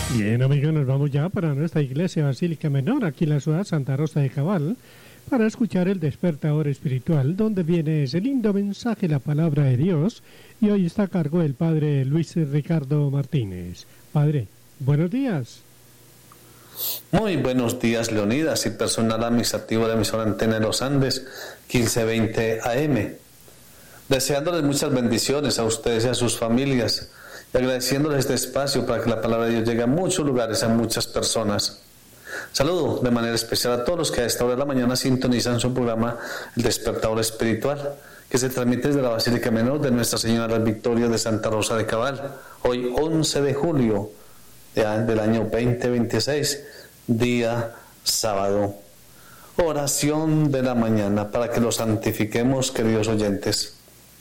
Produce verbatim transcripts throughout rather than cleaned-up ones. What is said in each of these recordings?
Bien, amigos, nos vamos ya para nuestra iglesia Basílica Menor, aquí en la ciudad Santa Rosa de Cabal, para escuchar el despertador espiritual, donde viene ese lindo mensaje, la palabra de Dios, y hoy está a cargo el Padre Luis Ricardo Martínez. Padre, buenos días. Muy buenos días, Leonidas y personal administrativo de la emisora Antena de los Andes, quince veinte A M. Deseándoles muchas bendiciones a ustedes y a sus familias, y agradeciéndoles este espacio para que la palabra de Dios llegue a muchos lugares, a muchas personas. Saludo de manera especial a todos los que a esta hora de la mañana sintonizan su programa El Despertador Espiritual, que se transmite desde la Basílica Menor de Nuestra Señora de las Victorias de Santa Rosa de Cabal, hoy once de julio de, del año veinte veintiséis, día sábado. Oración de la mañana para que lo santifiquemos, queridos oyentes.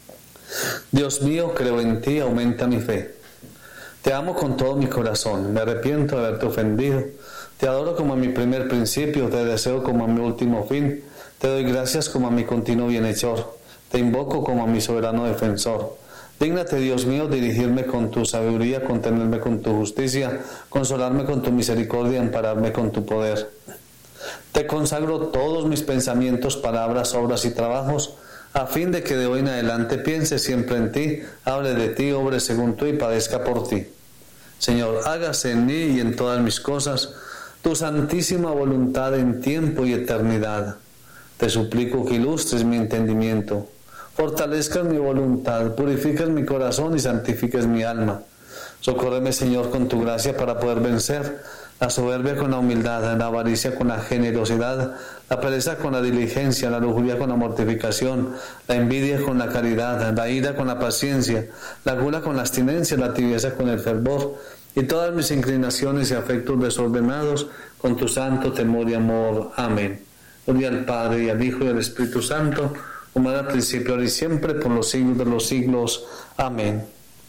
Dios mío, creo en ti, aumenta mi fe. Te amo con todo mi corazón, me arrepiento de haberte ofendido. Te adoro como a mi primer principio, te deseo como a mi último fin. Te doy gracias como a mi continuo bienhechor. Te invoco como a mi soberano defensor. Dígnate, Dios mío, dirigirme con tu sabiduría, contenerme con tu justicia, consolarme con tu misericordia, ampararme con tu poder. Te consagro todos mis pensamientos, palabras, obras y trabajos, a fin de que de hoy en adelante piense siempre en ti, hable de ti, obre según tú y padezca por ti. Señor, hágase en mí y en todas mis cosas tu santísima voluntad en tiempo y eternidad. Te suplico que ilustres mi entendimiento, fortalezcas mi voluntad, purifiques mi corazón y santifiques mi alma. Socórreme, Señor, con tu gracia para poder vencer la soberbia con la humildad, la avaricia con la generosidad, la pereza con la diligencia, la lujuria con la mortificación, la envidia con la caridad, la ira con la paciencia, la gula con la abstinencia, la tibieza con el fervor, y todas mis inclinaciones y afectos desordenados con tu santo temor y amor. Amén. Gloria al Padre, y al Hijo, y al Espíritu Santo, como era al principio, ahora y siempre, por los siglos de los siglos. Amén.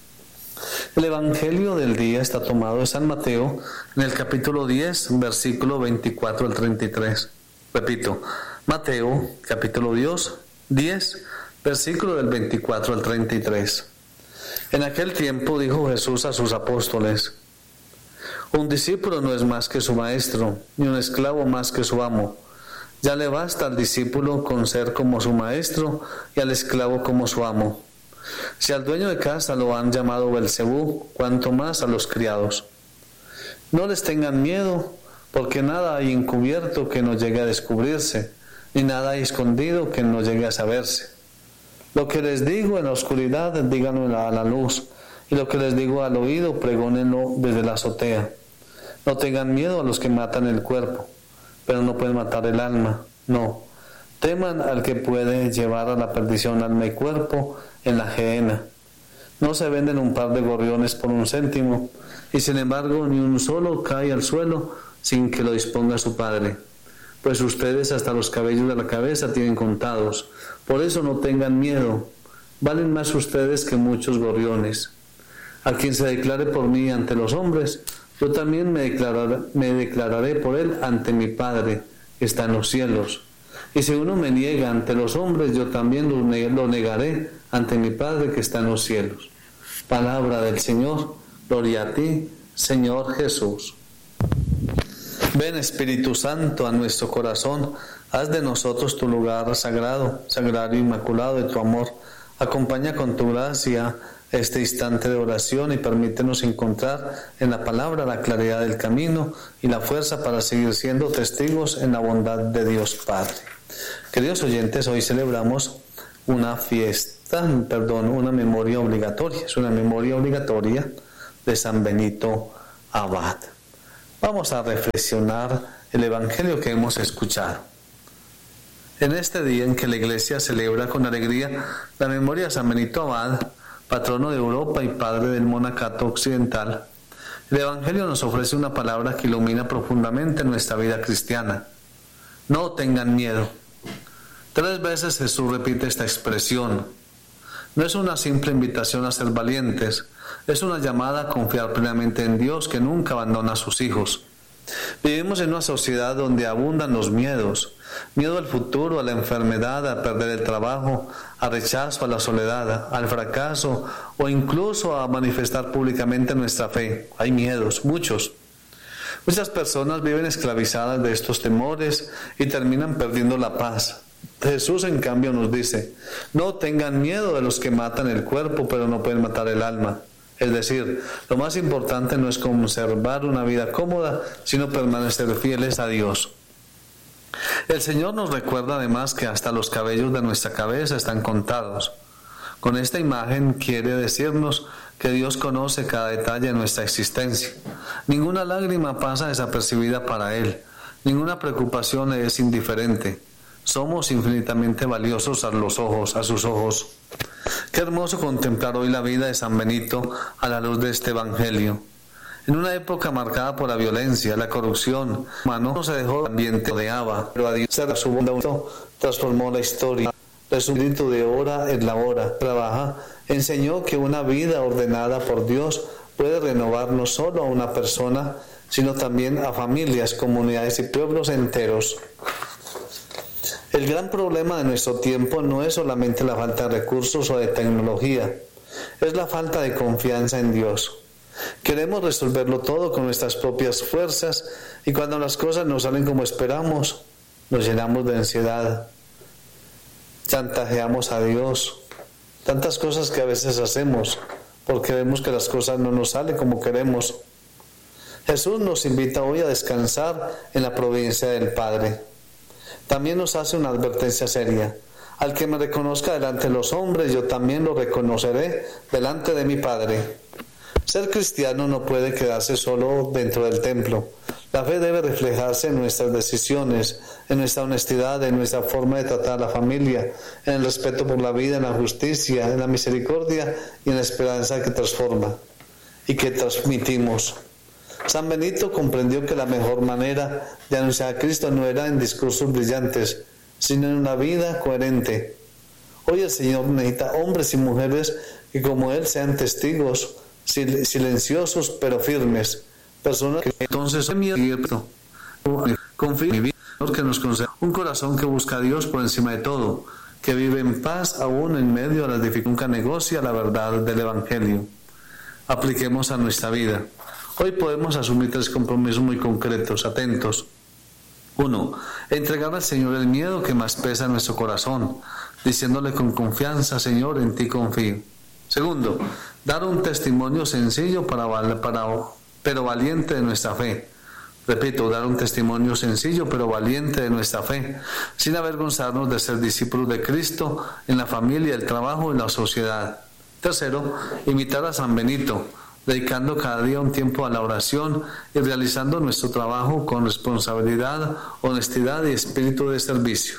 El Evangelio del día está tomado de San Mateo, en el capítulo diez, versículo veinticuatro al treinta y tres. Repito, Mateo, capítulo diez, versículo del veinticuatro al treinta y tres. En aquel tiempo dijo Jesús a sus apóstoles: un discípulo no es más que su maestro, ni un esclavo más que su amo. Ya le basta al discípulo con ser como su maestro y al esclavo como su amo. Si al dueño de casa lo han llamado Belcebú, cuanto más a los criados. No les tengan miedo, porque nada hay encubierto que no llegue a descubrirse, ni nada hay escondido que no llegue a saberse. Lo que les digo en la oscuridad, díganlo a la luz, y lo que les digo al oído, pregónenlo desde la azotea. No tengan miedo a los que matan el cuerpo, pero no pueden matar el alma. No, teman al que puede llevar a la perdición alma y cuerpo en la gehenna. No se venden un par de gorriones por un céntimo, y sin embargo ni un solo cae al suelo sin que lo disponga su Padre. Pues ustedes hasta los cabellos de la cabeza tienen contados. Por eso no tengan miedo. Valen más ustedes que muchos gorriones. A quien se declare por mí ante los hombres, yo también me declararé, me declararé por él ante mi Padre, que está en los cielos. Y si uno me niega ante los hombres, yo también lo, neg- lo negaré ante mi Padre que está en los cielos. Palabra del Señor. Gloria a ti, Señor Jesús. Ven, Espíritu Santo, a nuestro corazón, haz de nosotros tu lugar sagrado, sagrario inmaculado de tu amor. Acompaña con tu gracia este instante de oración y permítenos encontrar en la palabra la claridad del camino y la fuerza para seguir siendo testigos en la bondad de Dios Padre. Queridos oyentes, hoy celebramos una fiesta, perdón, una memoria obligatoria. Es una memoria obligatoria de San Benito Abad. Vamos a reflexionar el Evangelio que hemos escuchado. En este día en que la Iglesia celebra con alegría la memoria de San Benito Abad, patrono de Europa y padre del monacato occidental, el Evangelio nos ofrece una palabra que ilumina profundamente nuestra vida cristiana. No tengan miedo. Tres veces Jesús repite esta expresión. No es una simple invitación a ser valientes, es una llamada a confiar plenamente en Dios que nunca abandona a sus hijos. Vivimos en una sociedad donde abundan los miedos, miedo al futuro, a la enfermedad, a perder el trabajo, al rechazo, a la soledad, al fracaso o incluso a manifestar públicamente nuestra fe. Hay miedos, muchos. Muchas personas viven esclavizadas de estos temores y terminan perdiendo la paz. Jesús, en cambio, nos dice: no tengan miedo de los que matan el cuerpo, pero no pueden matar el alma. Es decir, lo más importante no es conservar una vida cómoda, sino permanecer fieles a Dios. El Señor nos recuerda además que hasta los cabellos de nuestra cabeza están contados. Con esta imagen quiere decirnos que Dios conoce cada detalle de nuestra existencia. Ninguna lágrima pasa desapercibida para Él. Ninguna preocupación le es indiferente. Somos infinitamente valiosos a los ojos, a sus ojos. Qué hermoso contemplar hoy la vida de San Benito a la luz de este Evangelio. En una época marcada por la violencia, la corrupción, humano no se dejó el ambiente rodeaba, pero a Dios su bondad transformó la historia. De su espíritu de hora en la hora trabaja, enseñó que una vida ordenada por Dios puede renovar no solo a una persona, sino también a familias, comunidades y pueblos enteros. El gran problema de nuestro tiempo no es solamente la falta de recursos o de tecnología, es la falta de confianza en Dios. Queremos resolverlo todo con nuestras propias fuerzas y cuando las cosas no salen como esperamos, nos llenamos de ansiedad. Chantajeamos a Dios. Tantas cosas que a veces hacemos porque vemos que las cosas no nos salen como queremos. Jesús nos invita hoy a descansar en la providencia del Padre. También nos hace una advertencia seria. Al que me reconozca delante de los hombres, yo también lo reconoceré delante de mi Padre. Ser cristiano no puede quedarse solo dentro del templo. La fe debe reflejarse en nuestras decisiones, en nuestra honestidad, en nuestra forma de tratar a la familia, en el respeto por la vida, en la justicia, en la misericordia y en la esperanza que transforma y que transmitimos. San Benito comprendió que la mejor manera de anunciar a Cristo no era en discursos brillantes, sino en una vida coherente. Hoy el Señor necesita hombres y mujeres que como Él sean testigos, silenciosos pero firmes, personas que entonces confíen en Dios, que nos conceda un corazón que busca a Dios por encima de todo, que vive en paz aún en medio de las dificultades, nunca negocia la verdad del Evangelio. Apliquemos a nuestra vida. Hoy podemos asumir tres compromisos muy concretos, atentos. Uno, entregar al Señor el miedo que más pesa en nuestro corazón, diciéndole con confianza: Señor, en ti confío. Segundo, dar un testimonio sencillo para, para, pero valiente de nuestra fe. Repito, dar un testimonio sencillo pero valiente de nuestra fe, sin avergonzarnos de ser discípulos de Cristo en la familia, el trabajo y la sociedad. Tercero, imitar a San Benito, dedicando cada día un tiempo a la oración y realizando nuestro trabajo con responsabilidad, honestidad y espíritu de servicio.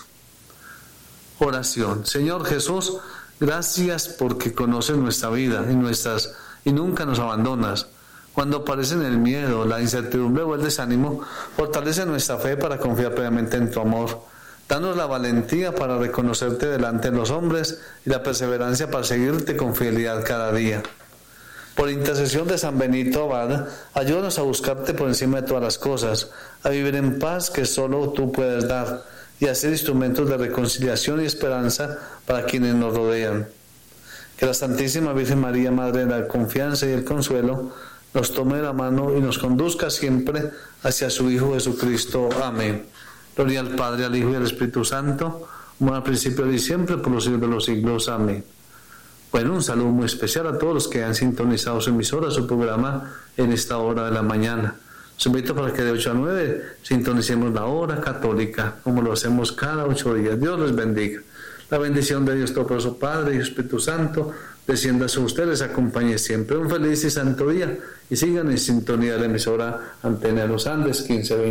Oración. Señor Jesús, gracias porque conoces nuestra vida y, nuestras, y nunca nos abandonas. Cuando aparecen el miedo, la incertidumbre o el desánimo, fortalece nuestra fe para confiar plenamente en tu amor. Danos la valentía para reconocerte delante de los hombres y la perseverancia para seguirte con fidelidad cada día. Por intercesión de San Benito Abad, ayúdanos a buscarte por encima de todas las cosas, a vivir en paz que solo tú puedes dar y a ser instrumentos de reconciliación y esperanza para quienes nos rodean. Que la Santísima Virgen María, Madre de la confianza y el consuelo, nos tome de la mano y nos conduzca siempre hacia su Hijo Jesucristo. Amén. Gloria al Padre, al Hijo y al Espíritu Santo, como al principio y siempre, por los siglos de los siglos. Amén. Bueno, un saludo muy especial a todos los que han sintonizado su emisora, su programa en esta hora de la mañana. Os invito para que de ocho a nueve sintonicemos la hora católica, como lo hacemos cada ocho días. Dios les bendiga. La bendición de Dios Todopoderoso, Padre y Espíritu Santo, descienda sobre ustedes, les acompañe siempre. Un feliz y santo día y sigan en sintonía de la emisora Antena de los Andes quince veinte.